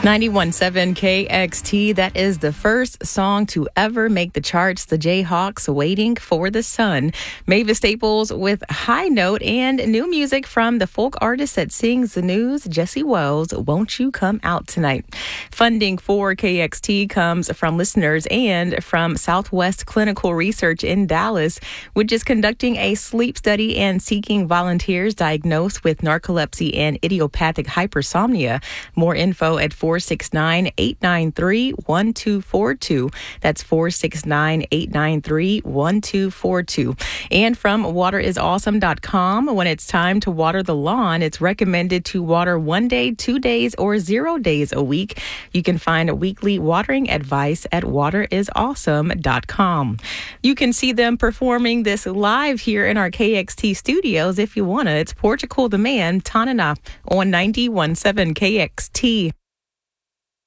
91.7 KXT, that is the first song to ever make the charts. The Jayhawks, Waiting for the Sun. Mavis Staples with High Note, and new music from the folk artist that sings the news, Jesse Wells, Won't You Come Out Tonight. Funding for KXT comes from listeners and from Southwest Clinical Research in Dallas, which is conducting a sleep study and seeking volunteers diagnosed with narcolepsy and idiopathic hypersomnia. More info at 469-893-1242. That's 469-893-1242. And from waterisawesome.com, when it's time to water the lawn, it's recommended to water 1 day, 2 days, or 0 days a week. You can find weekly watering advice at waterisawesome.com. You can see them performing this live here in our KXT studios if you want to. It's Portugal the Man, Tanana on 91.7 KXT.